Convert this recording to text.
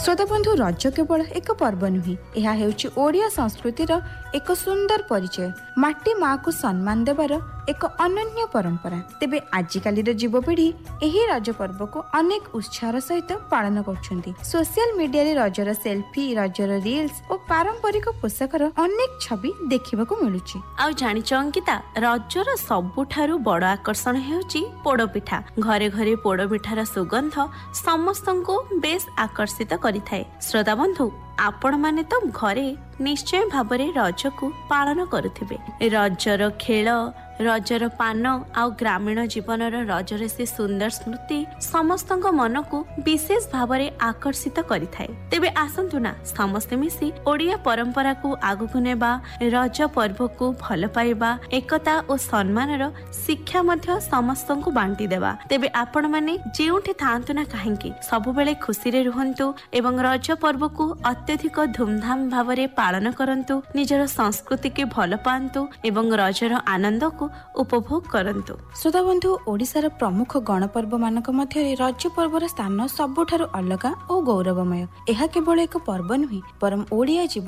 श्रोता बंधु रज केवल एक पर्व नुहे, यह हेउची ओडिया संस्कृतिर एक सुंदर परिचय। माटी माँ को सम्मान देवार एक अनन्य परंपरा। तेबे आजिकाली युवपीढ़ी एही रज पर्व को अनेक उत्साह सहित पालन करछन्ती। सोशल मीडिया रे रजर सेल्फी, रजर रील्स और पारंपरिक पोशाकर अनेक छवि देखिबाकू मिलुची। आ जानिच अंकिता, रजर सबुठारु बड़ आकर्षण हेउची पोड़पिठा। घरे घरे पोड़पिठार सुगंध समस्तंको बेस आकर्षित करिथाए। श्रोता बंधु, आपण माने तो घरे निश्चय भाबरे रज को पालन करुथिबे। रजर खेल, रजर पान आ ग्रामीण जीवनर रजर से सुंदर स्मृति समस्तंको मन को विशेष भाबरे आकर्षित करिथाए। तेबे आसंतु ना समस्ते मिसी ओडिया परंपरा को आगुकु नेबा, रज पर्व को भल पाइबा, एकता और सम्मानर शिक्षा मध्य समस्तंको बांटी देबा। तेबे आपण माने जेउठी थांतु ना काहेकि सबुबेले खुशी रे रुहंतु एवं रज पर्व को अत्यधिक धूमधाम भावरे पालन करंतु, निजर संस्कृति के भल पांतु एवं रजर आनंद को उपभोग करंतु। श्रोता बंधु, ओडिशार प्रमुख गणपर्व मानक मध्य रज पर्वर स्थान सबुठारु अलगा और गौरवमय। यह केवल एक पर्व नुहे, परम ओडिया जीवन